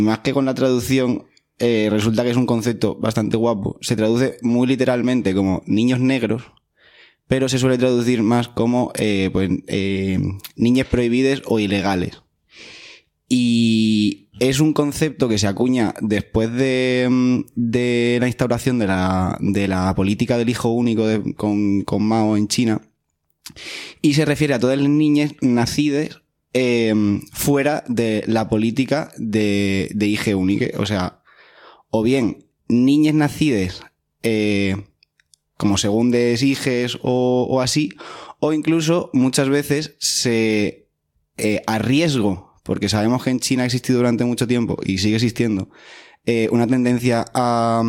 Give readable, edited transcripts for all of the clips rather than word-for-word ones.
Más que con la traducción, resulta que es un concepto bastante guapo. Se traduce muy literalmente como niños negros, pero se suele traducir más como niñes prohibides o ilegales. Y es un concepto que se acuña después de la instauración de la política del hijo único con Mao en China, y se refiere a todas las niñas nacidas fuera de la política de hije único. O sea, o bien niñas nacidas como segundes hijes o así, o incluso muchas veces a riesgo, porque sabemos que en China ha existido durante mucho tiempo y sigue existiendo una tendencia a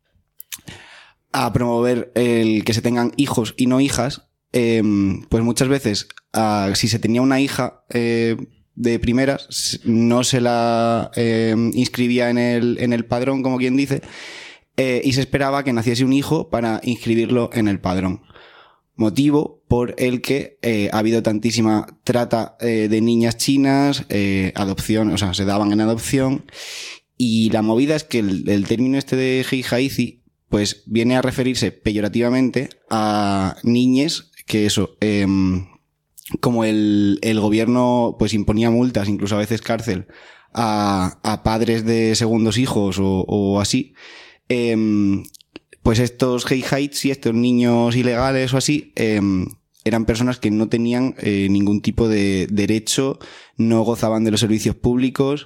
promover el que se tengan hijos y no hijas. Pues muchas veces, si se tenía una hija de primeras, no se la inscribía en el padrón, como quien dice, y se esperaba que naciese un hijo para inscribirlo en el padrón. Motivo por el que ha habido tantísima trata de niñas chinas, adopción, o sea, se daban en adopción. Y la movida es que el término este de Heihaizi pues viene a referirse peyorativamente a niñes que como el gobierno pues imponía multas, incluso a veces cárcel, a padres de segundos hijos o así, pues estos Heihaitsi, estos niños ilegales o así, eran personas que no tenían ningún tipo de derecho, no gozaban de los servicios públicos,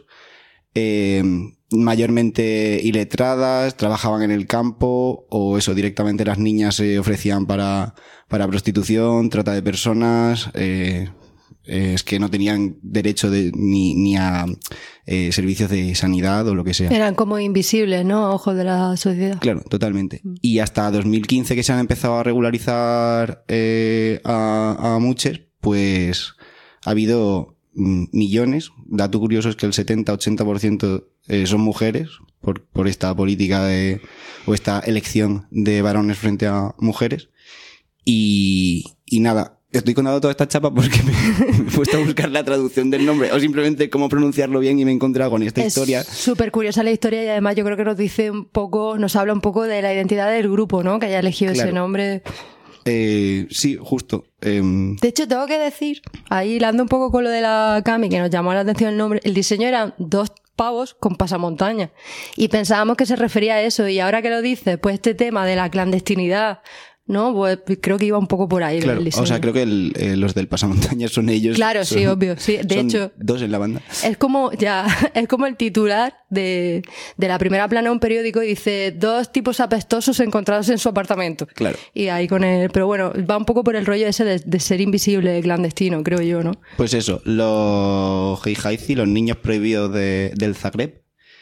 mayormente iletradas, trabajaban en el campo, o eso, directamente las niñas se ofrecían para prostitución, trata de personas, es que no tenían derecho ni a servicios de sanidad o lo que sea. Eran como invisibles, ¿no? A ojos de la sociedad. Claro, totalmente. Y hasta 2015, que se han empezado a regularizar a muchos, pues ha habido millones. Dato curioso es que el 70-80% son mujeres por esta política o esta elección de varones frente a mujeres. Y nada, estoy contando toda esta chapa porque me he puesto a buscar la traducción del nombre o simplemente cómo pronunciarlo bien y me he encontrado con esta historia. Es súper curiosa la historia y además yo creo que nos habla un poco de la identidad del grupo, ¿no? Que haya elegido ese nombre. Sí, justo. De hecho, tengo que decir, ahí hilando un poco con lo de la Cami, que nos llamó la atención el nombre, el diseño eran 2 pavos con pasamontañas y pensábamos que se refería a eso, y ahora que lo dices, pues este tema de la clandestinidad, ¿no? Pues creo que iba un poco por ahí. Claro, o sea, creo que los del pasamontañas son ellos. Claro, sí, obvio. Sí. De hecho, 2 en la banda. Es como el titular de la primera plana de un periódico y dice 2 tipos apestosos encontrados en su apartamento. Claro. Y ahí pero bueno, va un poco por el rollo ese de ser invisible, clandestino, creo yo, ¿no? Pues eso, los Heihaizi, los niños prohibidos del Zagreb,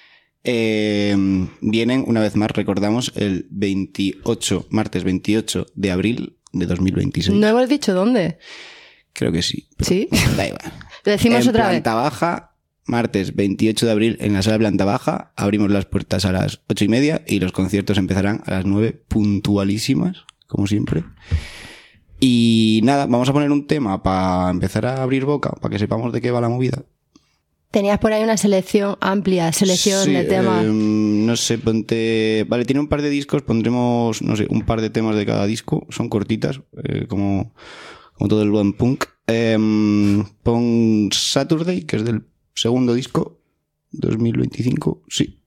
vienen, una vez más, recordamos, el martes 28 de abril de 2026. ¿No hemos dicho dónde? Creo que sí. ¿Sí? Da igual. Lo decimos otra vez. En planta baja, martes 28 de abril, en la sala de planta baja, abrimos las puertas a las 8:30 y los conciertos empezarán a las 9 puntualísimas, como siempre. Y nada, vamos a poner un tema para empezar a abrir boca, para que sepamos de qué va la movida. Tenías por ahí una amplia selección de temas. No sé, vale, tiene un par de discos, pondremos, no sé, un par de temas de cada disco, son cortitas, como todo el buen punk. Pon Saturday, que es del segundo disco, 2025, sí.